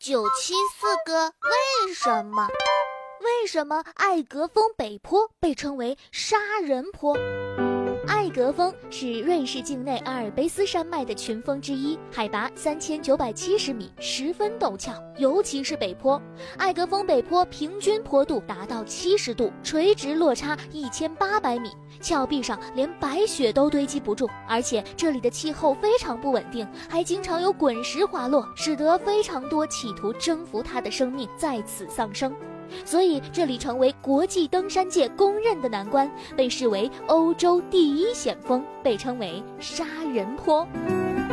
974个为什么？为什么艾格峰北坡被称为杀人坡？艾格峰是瑞士境内阿尔卑斯山脉的群峰之一，海拔3970米，十分陡峭，尤其是北坡。艾格峰北坡平均坡度达到70度，垂直落差1800米，峭壁上连白雪都堆积不住，而且这里的气候非常不稳定，还经常有滚石滑落，使得非常多企图征服它的生命在此丧生。所以这里成为国际登山界公认的难关，被视为欧洲第一险峰，被称为杀人坡。